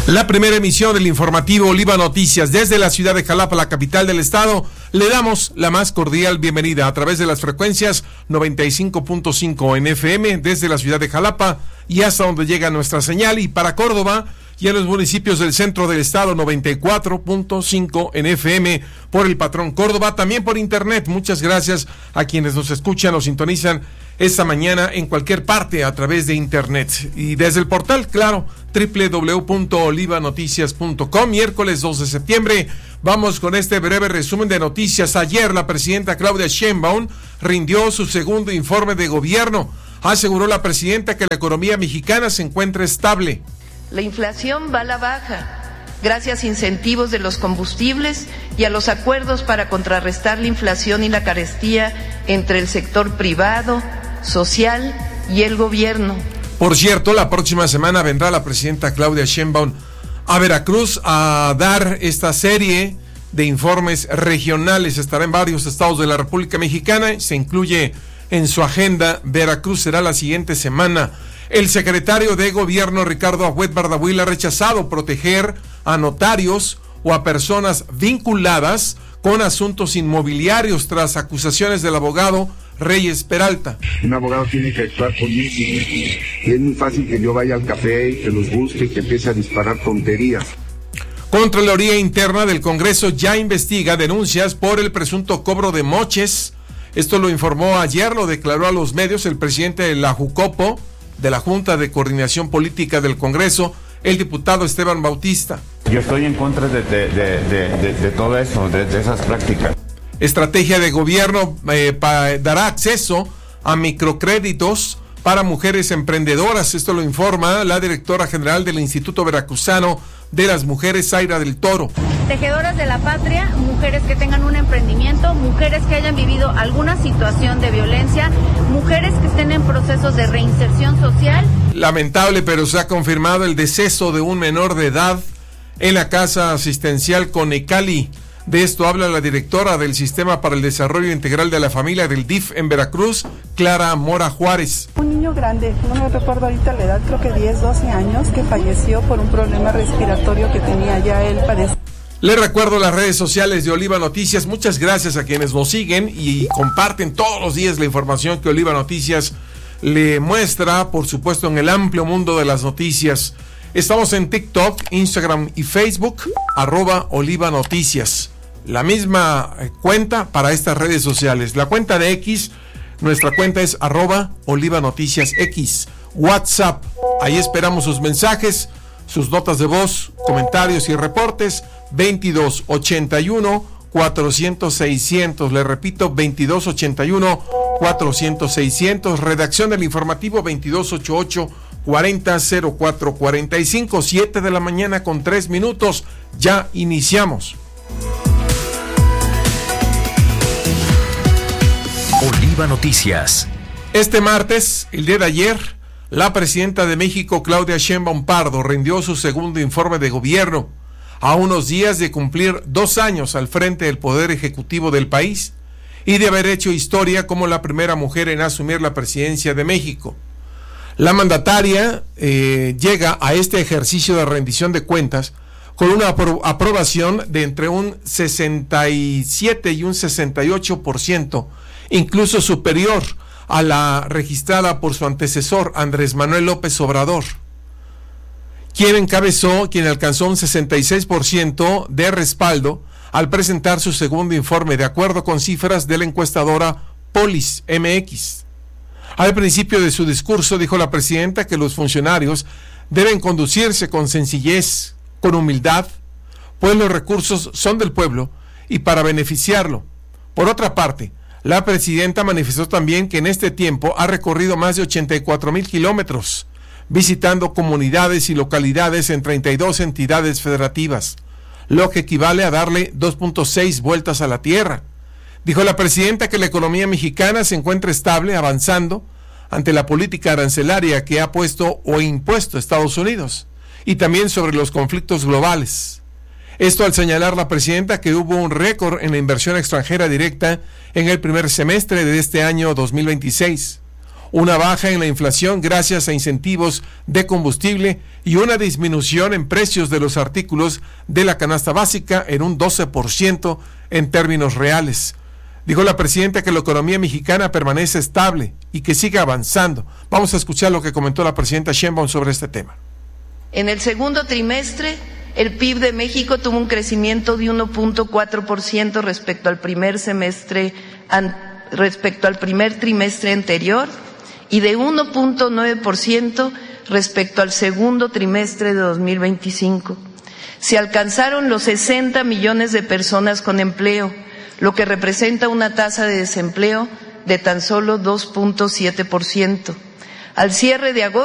La primera emisión del informativo Oliva Noticias desde la ciudad de Jalapa, la capital del estado. Le damos la más cordial bienvenida a través de las frecuencias 95.5 en FM desde la ciudad de Jalapa y hasta donde llega nuestra señal, y para Córdoba y en los municipios del centro del estado 94.5 en FM por el patrón Córdoba, también por internet. Muchas gracias a quienes nos escuchan o sintonizan esta mañana en cualquier parte a través de internet y desde el portal, claro, www.olivanoticias.com. Miércoles 2 de septiembre, vamos con este breve resumen de noticias. Ayer la presidenta Claudia Sheinbaum rindió su segundo informe de gobierno. Aseguró la presidenta que la economía mexicana se encuentra estable. La inflación va a la baja gracias a incentivos de los combustibles y a los acuerdos para contrarrestar la inflación y la carestía entre el sector privado, social y el gobierno. Por cierto, la próxima semana vendrá la presidenta Claudia Sheinbaum a Veracruz a dar esta serie de informes regionales. Estará en varios estados de la República Mexicana. Se incluye en su agenda Veracruz, será la siguiente semana. El secretario de Gobierno, Ricardo Agüed Bardahuil, ha rechazado proteger a notarios o a personas vinculadas con asuntos inmobiliarios tras acusaciones del abogado Reyes Peralta. Un abogado tiene que actuar por mí y es muy fácil que yo vaya al café y que los busque y que empiece a disparar tonterías. Contraloría Interna del Congreso ya investiga denuncias por el presunto cobro de moches. Esto lo informó ayer, lo declaró a los medios el presidente de la JUCOPO, de la Junta de Coordinación Política del Congreso, el diputado Esteban Bautista. Yo estoy en contra de todo eso, de esas prácticas. Estrategia de gobierno dará acceso a microcréditos para mujeres emprendedoras. Esto lo informa la directora general del Instituto Veracruzano de las Mujeres, Zaira del Toro. Tejedoras de la patria, mujeres que tengan un emprendimiento, mujeres que hayan vivido alguna situación de violencia, mujeres que estén en procesos de reinserción social. Lamentable, pero se ha confirmado el deceso de un menor de edad en la casa asistencial Conecali. De esto habla la directora del Sistema para el Desarrollo Integral de la Familia del DIF en Veracruz, Clara Mora Juárez. Un niño grande, no me recuerdo ahorita la edad, creo que 10, 12 años, que falleció por un problema respiratorio que tenía ya él padecido. Les recuerdo las redes sociales de Oliva Noticias. Muchas gracias a quienes nos siguen y comparten todos los días la información que Oliva Noticias le muestra, por supuesto, en el amplio mundo de las noticias. Estamos en TikTok, Instagram y Facebook, @Oliva Noticias. La misma cuenta para estas redes sociales. La cuenta de X, nuestra cuenta es @Oliva Noticias X. WhatsApp, ahí esperamos sus mensajes, sus notas de voz, comentarios y reportes. 2281-400-600. Le repito, 2281-400-600. Redacción del informativo 2288-400445. 7 de la mañana con 3 minutos. Ya iniciamos. Oliva Noticias. Este martes, el día de ayer, la presidenta de México, Claudia Sheinbaum Pardo, rindió su segundo informe de gobierno, a unos días de cumplir 2 años al frente del Poder Ejecutivo del país y de haber hecho historia como la primera mujer en asumir la presidencia de México. La mandataria llega a este ejercicio de rendición de cuentas con una aprobación de entre un 67 y un 68%, incluso superior a la registrada por su antecesor, Andrés Manuel López Obrador, quien alcanzó un 66% de respaldo al presentar su segundo informe, de acuerdo con cifras de la encuestadora Polis MX. Al principio de su discurso dijo la presidenta que los funcionarios deben conducirse con sencillez, con humildad, pues los recursos son del pueblo y para beneficiarlo. Por otra parte, la presidenta manifestó también que en este tiempo ha recorrido más de 84,000 kilómetros, visitando comunidades y localidades en 32 entidades federativas, lo que equivale a darle 2.6 vueltas a la tierra. Dijo la presidenta que la economía mexicana se encuentra estable, avanzando ante la política arancelaria que ha puesto o impuesto Estados Unidos, y también sobre los conflictos globales. Esto al señalar la presidenta que hubo un récord en la inversión extranjera directa en el primer semestre de este año 2026, una baja en la inflación gracias a incentivos de combustible y una disminución en precios de los artículos de la canasta básica en un 12% en términos reales. Dijo la presidenta que la economía mexicana permanece estable y que sigue avanzando. Vamos a escuchar lo que comentó la presidenta Sheinbaum sobre este tema. En el segundo trimestre, el PIB de México tuvo un crecimiento de 1.4% respecto al primer trimestre anterior y de 1.9% respecto al segundo trimestre de 2025. Se alcanzaron los 60 millones de personas con empleo, lo que representa una tasa de desempleo de tan solo 2.7%. Al cierre de agosto,